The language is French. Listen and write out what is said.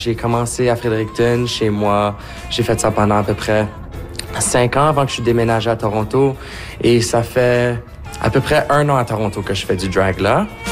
J'ai commencé à Fredericton, chez moi. J'ai fait ça pendant à peu près 5 ans avant que je suis déménagé à Toronto. Et ça fait à peu près 1 an à Toronto que je fais du drag là.